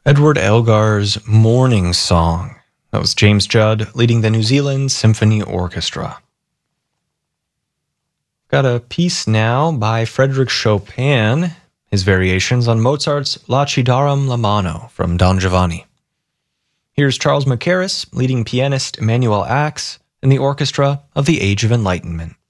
Edward Elgar's Morning Song. That was James Judd leading the New Zealand Symphony Orchestra. Got a piece now by Frédéric Chopin, his variations on Mozart's Lacidarum Lamano from Don Giovanni. Here's Charles Mackerras leading pianist Emanuel Ax in the orchestra of the Age of Enlightenment.